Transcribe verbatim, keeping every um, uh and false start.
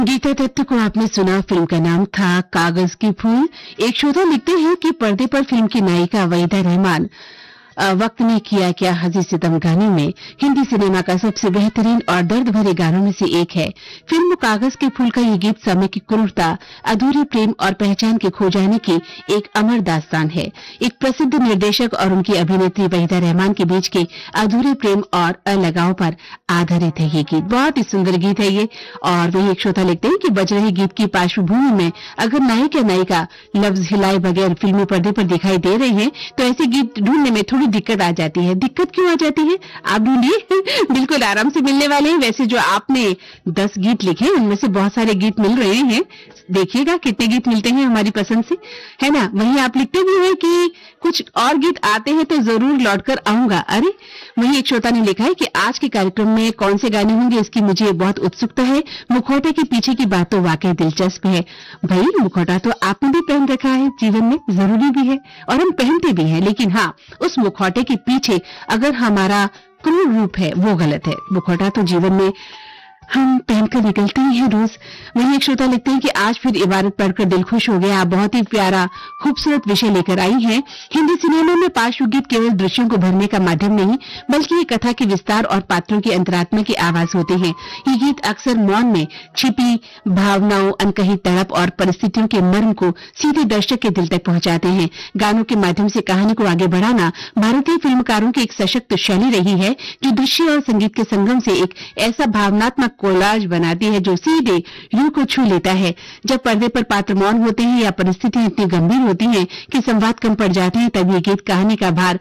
गीता दत्त को आपने सुना। फिल्म का नाम था कागज की फूल। एक श्रोता लिखते हैं कि पर्दे पर फिल्म की नायिका वहीदा रहमान अ, वक्त ने किया क्या हजी सितम गाने में हिंदी सिनेमा का सबसे बेहतरीन और दर्द भरे गानों में से एक है। फिल्म कागज के फूल का ये गीत समय की क्रूरता, अधूरे प्रेम और पहचान के खो जाने की एक अमर दास्तान है। एक प्रसिद्ध निर्देशक और उनकी अभिनेत्री वहीदा रहमान के बीच के अधूरे प्रेम और अलगाव पर आधारित है ये गीत। बहुत ही सुंदर गीत है ये। और वही एक श्रोता लिखते हैं कि बज रहे गीत की पार्श्वभूमि में अगर नायक या नायिका लफ्ज हिलाए बगैर फिल्मी पर्दे पर दिखाई दे रहे हैं तो ऐसे गीत ढूंढने में थोड़ी दिक्कत आ जाती है। दिक्कत क्यों आ जाती है आप ढूंढिए, बिल्कुल आराम से मिलने वाले हैं। वैसे जो आपने दस गीत लिखे उनमें से बहुत सारे गीत मिल रहे हैं, देखिएगा कितने गीत मिलते हैं हमारी पसंद से, है ना। वहीं आप लिखते भी हैं कि कुछ और गीत आते हैं तो जरूर लौटकर आऊंगा। अरे वहीं एक श्रोता ने लिखा है कि आज के कार्यक्रम में कौन से गाने होंगे इसकी मुझे बहुत उत्सुकता है। मुखौटे के पीछे की बात तो वाकई दिलचस्प है। भाई मुखौटा तो आपने भी पहन रखा है, जीवन में जरूरी भी है और हम पहनते भी हैं, लेकिन हाँ उस मुखौटे के पीछे अगर हमारा क्रूर रूप है वो गलत है। मुखौटा तो जीवन में हम पहनकर निकलते ही हैं रोज। वहीं एक श्रोता लिखते हैं कि आज फिर इबारत पढ़कर दिल खुश हो गया। आप बहुत ही प्यारा खूबसूरत विषय लेकर आई हैं। हिंदी सिनेमा में पार्श्व गीत केवल दृश्यों को भरने का माध्यम नहीं बल्कि ये कथा के विस्तार और पात्रों की अंतरात्मा की आवाज होते हैं। ये गीत अक्सर मौन में छिपी भावनाओं, अनकही तड़प और परिस्थितियों के मर्म को सीधे दर्शक के दिल तक पहुंचाते हैं। गानों के माध्यम से कहानी को आगे बढ़ाना भारतीय फिल्मकारों की एक सशक्त शैली रही है जो दृश्य और संगीत के संगम से एक ऐसा भावनात्मक कोलाज बनाती है जो सीधे रूह को छू लेता है। जब पर्दे पर पात्र मौन होते हैं या परिस्थितियां इतनी गंभीर होती हैं कि संवाद कम पड़ जाते हैं तब ये गीत कहानी का भार